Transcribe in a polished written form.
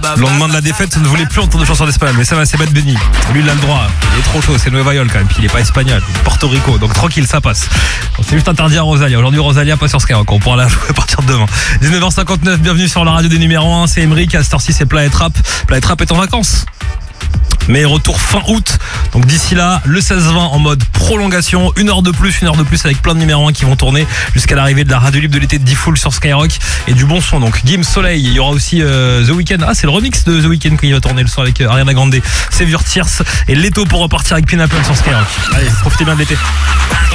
Le lendemain de la défaite, ne voulait plus entendre de chansons d'espagnol. Mais ça va, c'est Bad Bunny. Lui, il a le droit. Il est trop chaud. C'est Nueva York quand même. Puis il est pas espagnol. Il est Porto Rico. Donc tranquille, ça passe. C'est juste interdit à Rosalia. Aujourd'hui, Rosalia pas sur Skyrock. On pourra la jouer à partir de demain. 19h59. Bienvenue sur la radio des numéros 1. C'est Emeric. À cette heure-ci, c'est Planète Rap. Planète Rap est en vacances. Mais retour fin août. Donc d'ici là, le 16-20 en mode prolongation. Une heure de plus avec plein de numéros 1 qui vont tourner jusqu'à l'arrivée de la radio libre de l'été de D-Full sur Skyrock. Et du bon son. Donc Gims Soleil. Il y aura aussi The Weeknd. Ah, c'est le remix de The Weeknd qui va tourner le son avec Ariana Grande. Save Your Tears. Et Leto pour repartir avec Pineapple sur Skyrock. Allez, profitez bien de l'été.